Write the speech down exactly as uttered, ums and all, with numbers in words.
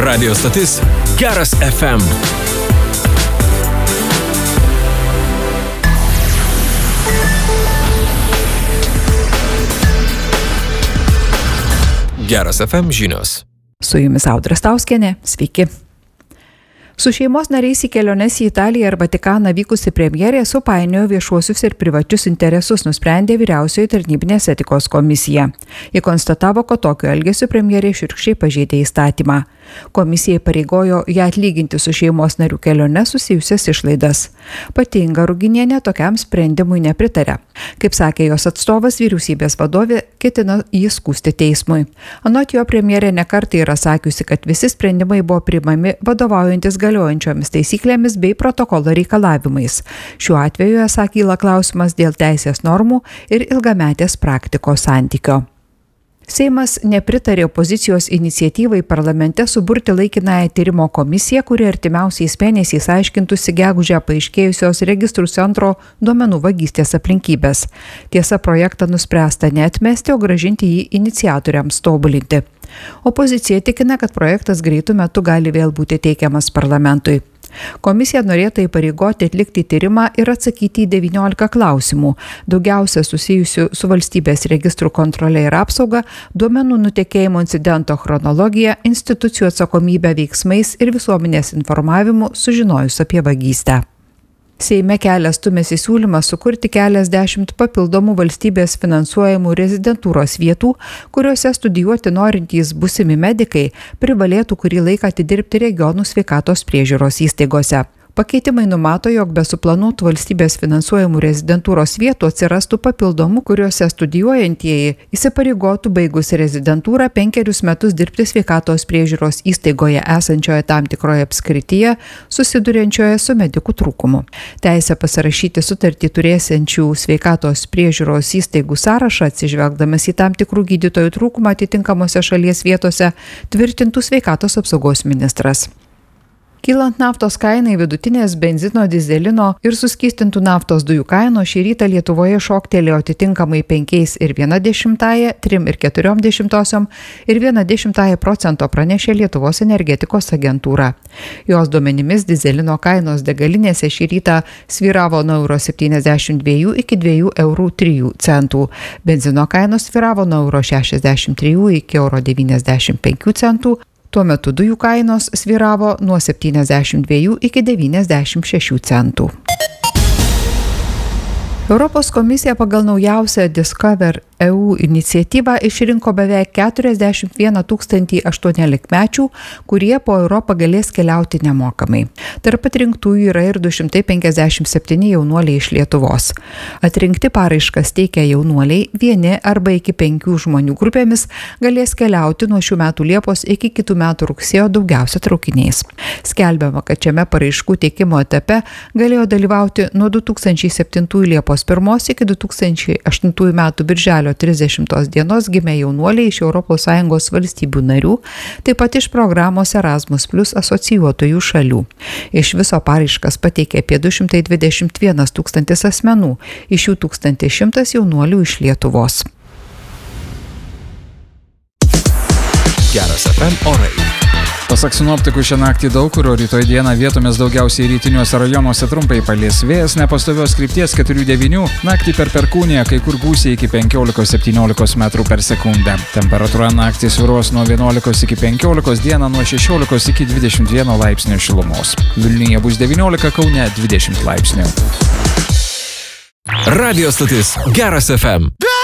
Radio stotis Geras F M. Geras F M žinios. Su jumis Audra Stauskienė. Sveiki. Su šeimos nariais į keliones į Italiją ir Vatikaną vykusi premjerė supainiojo viešuosius ir privačius interesus, nusprendė Vyriausioji tarnybinės etikos komisija. Ji konstatavo, kad tokio elgesio premjerė šiurkščiai pažeidė įstatymą. Komisija pareigojo ją atlyginti su šeimos narių kelione susijusias išlaidas. Pati Inga Ruginienė tokiam sprendimui nepritarė. Kaip sakė jos atstovas, vyriausybės vadovė ketina jį skųsti teismui. Anot jo, premjerė nekartą yra sakiusi, kad visi sprendimai buvo priimami vadovaujantis galiojančiomis taisyklėmis bei protokolo reikalavimais. Šiuo atveju esą kyla klausimas dėl teisės normų ir ilgametės praktikos santykio. Seimas nepritarė opozicijos iniciatyvai parlamente suburti laikinąją tyrimo komisiją, kuri artimiausiais mėnesiais aiškintųsi gegužę paaiškėjusios registrų centro duomenų vagystės aplinkybės. Tiesa, projektą nuspręsta neatmesti, o grąžinti jį iniciatoriams tobulinti. Opozicija tikina, kad projektas greitų metų gali vėl būti teikiamas parlamentui. Komisija norėtų įpareigoti atlikti tyrimą ir atsakyti į devyniolika klausimų, daugiausia susijusių su valstybės registrų kontrole ir apsauga, duomenų nutekėjimo incidento chronologija, institucijų atsakomybė veiksmais ir visuomenės informavimu sužinojus apie vagystę. Seime kelias stumėsi siūlymą sukurti keliasdešimt papildomų valstybės finansuojamų rezidentūros vietų, kuriuose studijuoti norintys būsimi medikai privalėtų kurį laiką atidirbti regionų sveikatos priežiūros įstaigose. Pakeitimai numato, jog be suplanuotų valstybės finansuojamų rezidentūros vietų atsirastų papildomų, kuriuose studijuojantieji įsipareigotų baigus rezidentūrą penkerius metus dirbti sveikatos priežiūros įstaigoje esančioje tam tikroje apskrityje, susiduriančioje su medikų trūkumu. Teisę pasirašyti sutartį turėsiančių sveikatos priežiūros įstaigų sąrašą, atsižvelgdamas į tam tikrų gydytojų trūkumą atitinkamose šalies vietose, tvirtintų sveikatos apsaugos ministras. Kylant naftos kainai, vidutinės benzino, dizelino ir suskystintų naftos dujų kainos šį rytą Lietuvoje šoktelėjo atitinkamai penkiais ir viena dešimtąja, trim ir keturiom dešimtosiom ir viena dešimtąja procento pranešė Lietuvos energetikos agentūra. Jos duomenimis dizelino kainos degalinėse šį rytą svyravo nuo euro septyniasdešimt dviejų iki dviejų eurų trijų centų. Benzino kainos svyravo nuo euro šešiasdešimt trijų iki euro devyniasdešimt penkių centų. Tuo metu dujų kainos svyravo nuo septyniasdešimt dviejų iki devyniasdešimt šešių centų. Europos komisija pagal naujausią Discover E U iniciatyvą išrinko beveik keturiasdešimt vieną tūkstantį aštuoniolikmečių, kurie po Europą galės keliauti nemokamai. Tarp atrinktųjų yra ir du šimtai penkiasdešimt septyni jaunuoliai iš Lietuvos. Atrinkti paraiškas teikia jaunuoliai, vieni arba iki penkių žmonių grupėmis galės keliauti nuo šių metų Liepos iki kitų metų rugsėjo daugiausia traukiniais. Skelbiama, kad šiame paraiškų teikimo etape galėjo dalyvauti nuo du tūkstančiai septintųjų Liepos pirmos iki du tūkstančiai aštuntųjų metų birželio trisdešimtos dienos gimę jaunuoliai iš Europos Sąjungos valstybių narių, taip pat iš programos Erasmus plus asocijuotųjų šalių. Iš viso paraiškas pateikė apie du šimtai dvidešimt vienas tūkstantis asmenų, iš jų tūkstantis šimtas jaunuolių iš Lietuvos. Geras F M orai. Pasak sinoptikų, šią naktį daug kur, o rytoj dieną vietomis daugiausiai rytiniuose rajonuose trumpai palis vėjas, nepastovios krypties keturi devyni, naktį per Perkūniją kai kur gūsiai iki penkiolikos septyniolikos metrų per sekundę. Temperatūra naktį svyruos nuo vienuolikos iki penkiolikos, dieną nuo šešiolikos iki dvidešimt vieno laipsnio šilumos. Vilniuje bus devyniolika, Kaune dvidešimt laipsnių. Radio stotis Geras F M.